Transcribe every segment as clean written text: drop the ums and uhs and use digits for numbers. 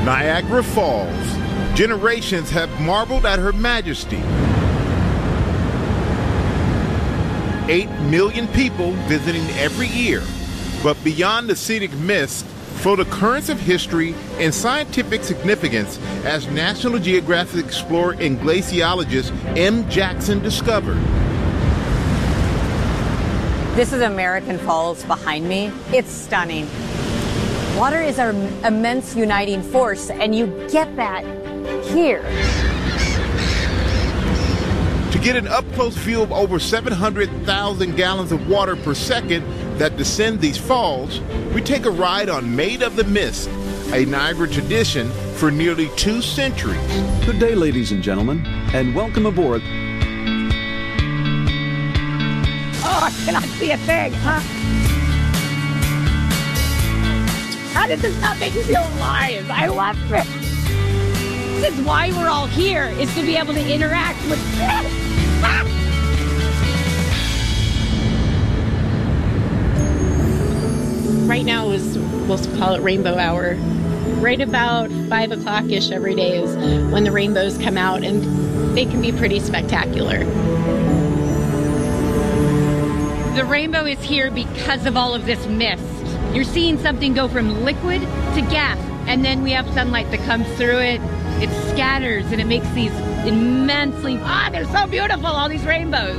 Niagara Falls. Generations have marveled at her majesty. 8 million people visiting every year. But beyond the scenic mist flow the currents of history and scientific significance, as National Geographic explorer and glaciologist M. Jackson discovered. This is American Falls behind me. It's stunning. Water is our immense uniting force, and you get that here. To get an up-close view of over 700,000 gallons of water per second that descend these falls, we take a ride on Maid of the Mist, a Niagara tradition for nearly 2 centuries. Good day, ladies and gentlemen, and welcome aboard. Oh, I cannot see a thing, huh? How did this not make me feel alive? I love it. This is why we're all here, is to be able to interact with this. Right now we'll call it rainbow hour. Right about 5 o'clock-ish every day is when the rainbows come out, and they can be pretty spectacular. The rainbow is here because of all of this mist. You're seeing something go from liquid to gas, and then we have sunlight that comes through it. It scatters, and it makes these immensely, they're so beautiful, all these rainbows.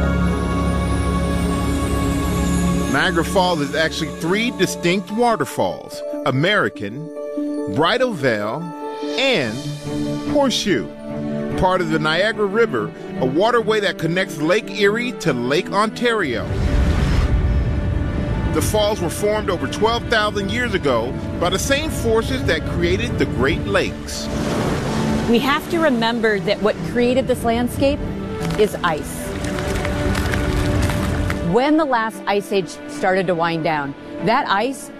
Niagara Falls is actually 3 distinct waterfalls: American, Bridal Veil, and Horseshoe. Part of the Niagara River, a waterway that connects Lake Erie to Lake Ontario. The falls were formed over 12,000 years ago by the same forces that created the Great Lakes. We have to remember that what created this landscape is ice. When the last ice age started to wind down, that ice